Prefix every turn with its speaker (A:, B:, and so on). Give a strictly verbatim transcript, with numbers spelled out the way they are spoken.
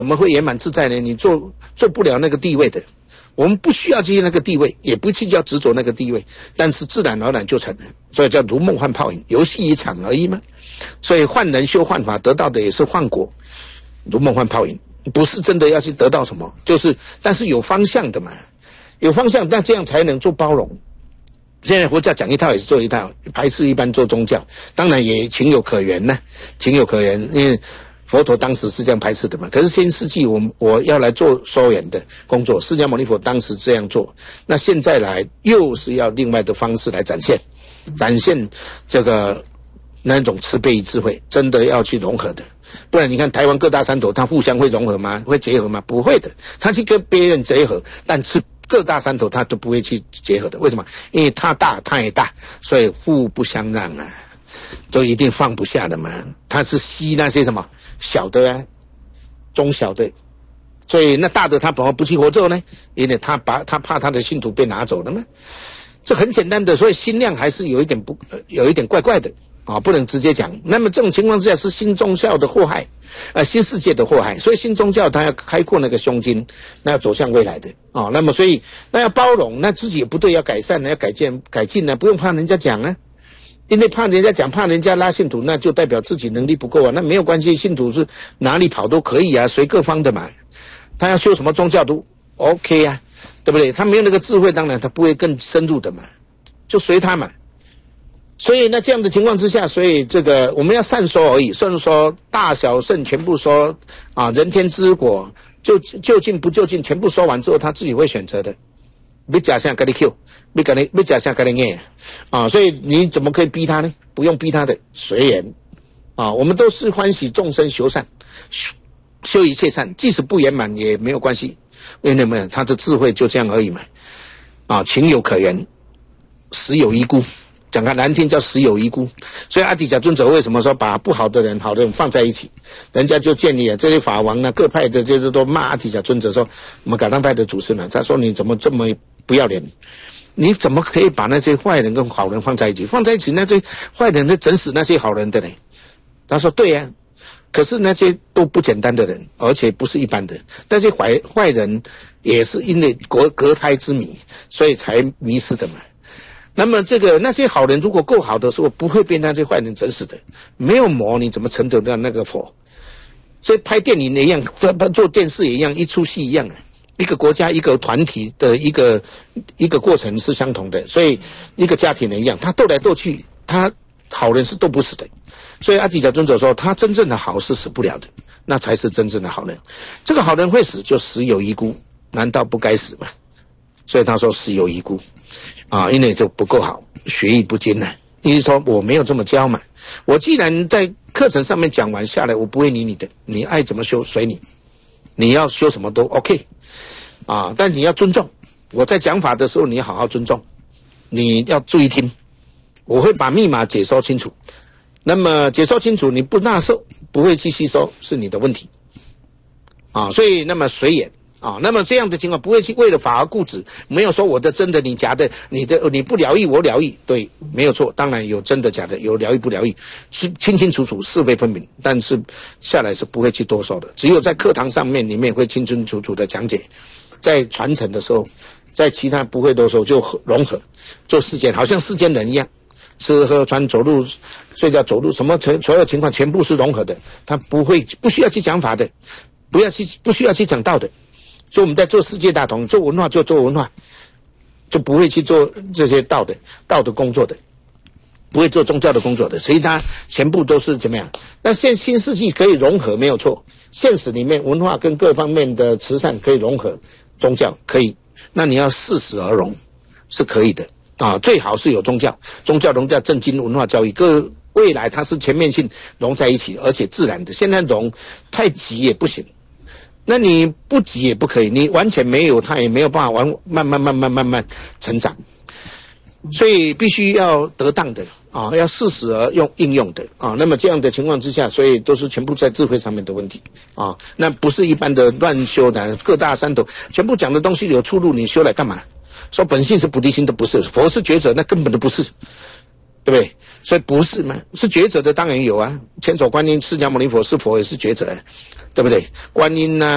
A: 怎么会圆满自在呢？你做做不了那个地位的。我们不需要去那个地位，也不去叫执着那个地位，但是自然而然就成了，所以叫如梦幻泡影，游戏一场而已嘛。所以幻人修幻法得到的也是幻果，如梦幻泡影，不是真的要去得到什么，就是但是有方向的嘛，有方向，那这样才能做包容。现在佛教讲一套也是做一套，排斥一般做宗教，当然也情有可原呢，情有可原，因为佛陀当时是这样排斥的嘛，可是新世纪我我要来做收敛的工作，释迦牟尼佛当时这样做，那现在来又是要另外的方式来展现，展现这个那种慈悲与智慧，真的要去融合的，不然你看台湾各大山头，它互相会融合吗？会结合吗？不会的，它去跟别人结合，但是各大山头它都不会去结合的，为什么？因为它大，它也大，所以互不相让啊，都一定放不下的嘛，它是吸那些什么。小的啊，中小的，所以那大的他怎么不去合作呢？因为他把他怕他的信徒被拿走了嘛，这很简单的，所以心量还是有一点不，有一点怪怪的啊，不能直接讲。那么这种情况之下是新宗教的祸害，呃，新世界的祸害，所以新宗教它要开阔那个胸襟，那要走向未来的啊。那么所以那要包容，那自己也不对，要改善，要改进改进呢，不用怕人家讲啊。因为怕人家讲，怕人家拉信徒，那就代表自己能力不够啊。那没有关系，信徒是哪里跑都可以啊，随各方的嘛。他要修什么宗教都 OK 啊，对不对？他没有那个智慧，当然他不会更深入的嘛，就随他嘛。所以那这样的情况之下，所以这个我们要善说而已，善说大小圣全部说啊，人天之果就就近不就近，全部说完之后，他自己会选择的。别假象给你 Q， 别给你别假象给你念啊，所以你怎么可以逼他呢？不用逼他的，随缘啊。我们都是欢喜众生修善，修修一切善，即使不圆满也没有关系，因为呢，他的智慧就这样而已嘛。啊，情有可原，实有遗孤，讲个难听叫实有遗孤。所以阿底峡尊者为什么说把不好的人、好的人放在一起？人家就建议啊，这些法王呢，各派的这些都骂阿底峡尊者说，我们噶当派的祖师呢，他说你怎么这么不要脸，你怎么可以把那些坏人跟好人放在一起？放在一起，那些坏人会整死那些好人的呢？他说对呀、啊，可是那些都不简单的人，而且不是一般的。那些坏坏人也是因为隔隔胎之谜，所以才迷失的嘛。那么这个那些好人如果够好的时候，不会被那些坏人整死的。没有魔，你怎么成得到那个佛？所以拍电影也一样，做电视也一样，一出戏一样啊。一个国家、一个团体的一个一个过程是相同的，所以一个家庭也一样，他斗来斗去，他好人是斗不死的。所以阿底峡尊者说，他真正的好是死不了的，那才是真正的好人。这个好人会死，就死有遗孤，难道不该死吗？所以他说死有遗孤啊，因为就不够好，学艺不精呢。你说我没有这么教嘛？我既然在课程上面讲完下来，我不会理你的，你爱怎么修随你，你要修什么都 OK。啊，但你要尊重，我在讲法的时候，你要好好尊重，你要注意听，我会把密码解说清楚。那么解说清楚，你不纳受，不会去吸收，是你的问题。啊，所以那么随缘啊，那么这样的情况不会去为了法而固执，没有说我的真的你假的，你的你不疗愈我疗愈，对，没有错，当然有真的假的，有疗愈不疗愈，清清清楚楚，是非分明，但是下来是不会去多说的，只有在课堂上面里面会清清楚楚的讲解。在传承的时候，在其他不会的时候就融合，做世间好像世间人一样，吃喝穿走路睡觉走路什么所有情况全部是融合的，他不会不需要去讲法的，不要去不需要去讲道的。所以我们在做世界大同，做文化就做文化，就不会去做这些道的道的工作的，不会做宗教的工作的，其他全部都是怎么样？那现新世纪可以融合没有错，现实里面文化跟各方面的慈善可以融合。宗教可以，那你要适时而融，是可以的啊。最好是有宗教，宗教融在政经文化教育，各未来它是全面性融在一起，而且自然的。现在融太急也不行，那你不急也不可以，你完全没有它也没有办法完慢慢慢慢慢慢成长，所以必须要得当的啊，要适时而用应用的啊。那么这样的情况之下，所以都是全部在智慧上面的问题啊，那不是一般的乱修的，各大山头全部讲的东西有出入，你修来干嘛？说本性是菩提心都不是，佛是觉者，那根本都不是，对不对？所以不是嘛？是觉者的当然有啊，千手观音、释迦牟尼佛是佛也是觉者，对不对？观音啊。